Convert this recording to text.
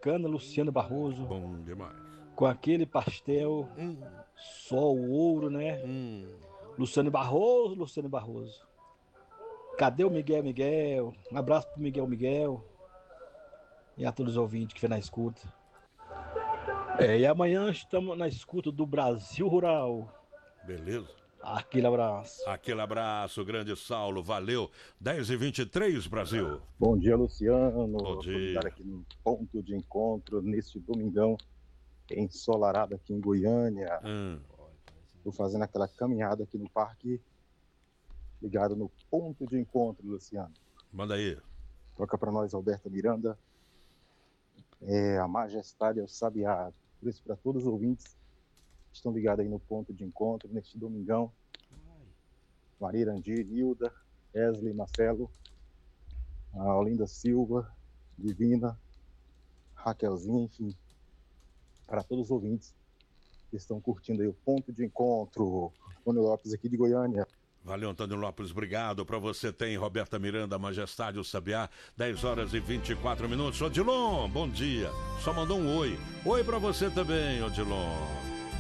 Americana, Luciano Barroso, Bom demais. com aquele pastel, só o ouro, né? Luciano Barroso, Luciano Barroso. Cadê o Miguel Miguel? Um abraço pro Miguel Miguel e a todos os ouvintes que estão na escuta. E amanhã estamos na escuta do Brasil Rural. Beleza. Aquele abraço. Aquele abraço, grande Saulo, valeu. 10h23, Brasil. Bom dia, Luciano. Bom dia. Tô ligado aqui no ponto de encontro neste domingão ensolarado aqui em Goiânia. Tô fazendo aquela caminhada aqui no parque, ligado no ponto de encontro, Luciano. Manda aí. Toca pra nós, Alberta Miranda. A Majestade é o Sabiá. Por isso, para todos os ouvintes que estão ligados aí no ponto de encontro neste domingão. Maria Irandir, Nilda, Wesley, Marcelo, a Olinda Silva, Divina, Raquelzinha, enfim, para todos os ouvintes que estão curtindo aí o ponto de encontro. Antônio Lopes aqui de Goiânia. Valeu, Antônio Lopes, obrigado. Para você tem Roberta Miranda, Majestade, o Sabiá, 10h24. Odilon, bom dia. Só mandou um oi. Oi para você também, Odilon.